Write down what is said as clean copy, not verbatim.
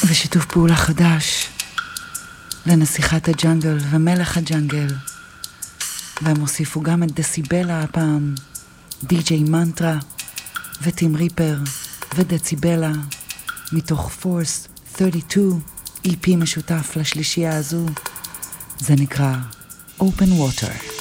ושיתוף פעולה חדש לנסיכת הג'אנגל ומלך הג'אנגל, והם הוסיפו גם את דסיבלה הפעם, די.ג'יי מנטרה וטים ריפר ודציבלה מתוך פורס 32, EP משותף לשלישייה הזו. זה נקרא Open Water.